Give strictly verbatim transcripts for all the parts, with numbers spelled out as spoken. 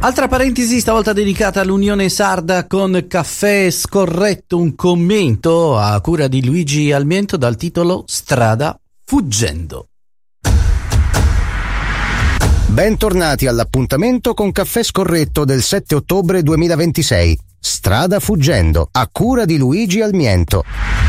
Altra parentesi stavolta dedicata all'Unione Sarda con Caffè Scorretto, un commento a cura di Luigi Almiento dal titolo Strada Fuggendo. Bentornati all'appuntamento con Caffè Scorretto del sette ottobre duemilaventisei. Strada Fuggendo, a cura di Luigi Almiento.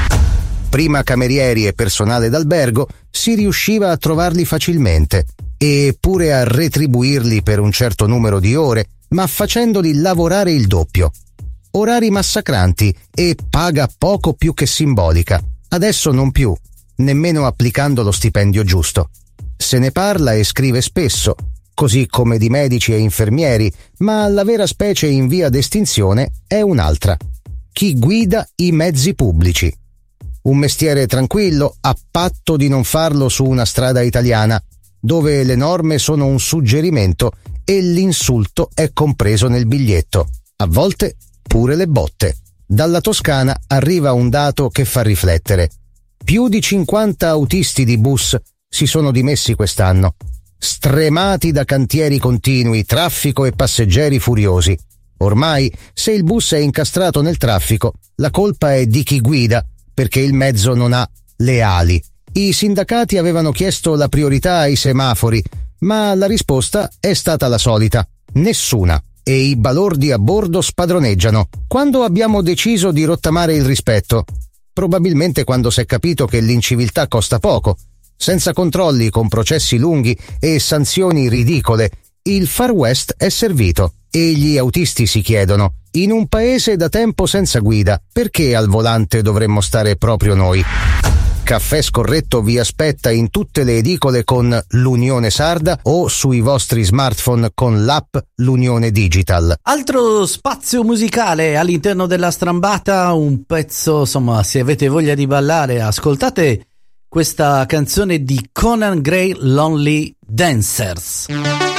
Prima camerieri e personale d'albergo si riusciva a trovarli facilmente e pure a retribuirli per un certo numero di ore, ma facendoli lavorare il doppio. Orari massacranti e paga poco più che simbolica. Adesso non più, nemmeno applicando lo stipendio giusto. Se ne parla e scrive spesso, così come di medici e infermieri, ma la vera specie in via d'estinzione è un'altra: chi guida i mezzi pubblici. Un mestiere tranquillo, a patto di non farlo su una strada italiana, dove le norme sono un suggerimento e l'insulto è compreso nel biglietto. A volte pure le botte. Dalla Toscana arriva un dato che fa riflettere. Più di cinquanta autisti di bus si sono dimessi quest'anno, stremati da cantieri continui, traffico e passeggeri furiosi. Ormai, se il bus è incastrato nel traffico, la colpa è di chi guida, perché il mezzo non ha le ali. I sindacati avevano chiesto la priorità ai semafori, ma la risposta è stata la solita: nessuna. E i balordi a bordo spadroneggiano. Quando abbiamo deciso di rottamare il rispetto? Probabilmente quando si è capito che l'inciviltà costa poco. Senza controlli, con processi lunghi e sanzioni ridicole, il Far West è servito e gli autisti si chiedono: in un paese da tempo senza guida, perché al volante dovremmo stare proprio noi? Caffè Scorretto vi aspetta in tutte le edicole con l'Unione Sarda o sui vostri smartphone con l'app L'Unione Digital. Altro spazio musicale all'interno della strambata, un pezzo, insomma, se avete voglia di ballare, ascoltate questa canzone di Conan Gray, Lonely Dancers.